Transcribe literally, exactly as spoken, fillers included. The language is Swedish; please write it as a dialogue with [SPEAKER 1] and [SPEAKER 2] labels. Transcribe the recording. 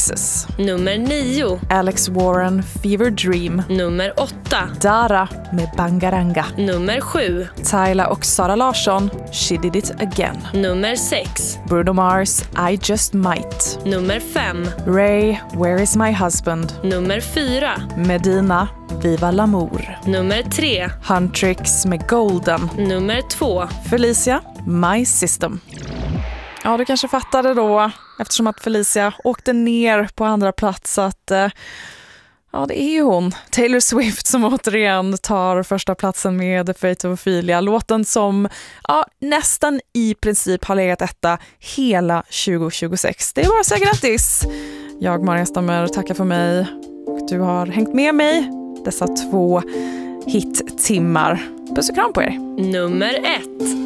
[SPEAKER 1] Texas.
[SPEAKER 2] Nummer nio.
[SPEAKER 1] Alex Warren, Fever Dream.
[SPEAKER 2] Nummer åtta.
[SPEAKER 1] Dara med Bangaranga.
[SPEAKER 2] Nummer sju.
[SPEAKER 1] Tyla och Sara Larsson, She Did It Again.
[SPEAKER 2] Nummer sex.
[SPEAKER 1] Bruno Mars, I Just Might.
[SPEAKER 2] Nummer fem.
[SPEAKER 1] Ray, Where Is My Husband.
[SPEAKER 2] Nummer fyra.
[SPEAKER 1] Medina, Viva L'Amour.
[SPEAKER 2] Nummer tre.
[SPEAKER 1] Huntrix med Golden.
[SPEAKER 2] Nummer två.
[SPEAKER 1] Felicia, My System. Ja, du kanske fattade då, eftersom att Felicia åkte ner på andra plats, att eh, ja, det är ju hon, Taylor Swift, som återigen tar första platsen med The Fate of Ophelia. Låten som ja, nästan i princip har legat etta hela tjugo tjugosex. Det är bara att säga grattis! Jag, Maria Stammer, tackar för mig. Du har hängt med mig dessa två hittimmar. Puss och kram på er!
[SPEAKER 2] Nummer ett.